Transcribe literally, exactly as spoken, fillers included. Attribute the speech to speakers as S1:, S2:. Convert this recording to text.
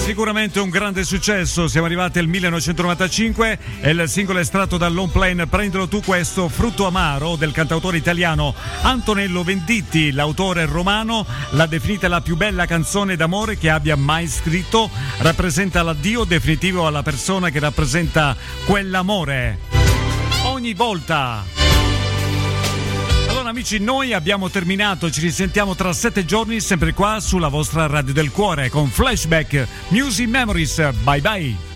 S1: Sicuramente un grande successo, siamo arrivati al millenovecentonovantacinque e il singolo estratto dal long play Prendilo tu questo, Frutto amaro, del cantautore italiano Antonello Venditti. L'autore romano l'ha definita la più bella canzone d'amore che abbia mai scritto, rappresenta l'addio definitivo alla persona che rappresenta quell'amore ogni volta. Allora amici, noi abbiamo terminato, ci risentiamo tra sette giorni sempre qua sulla vostra Radio del Cuore con Flashback Music Memories. Bye bye.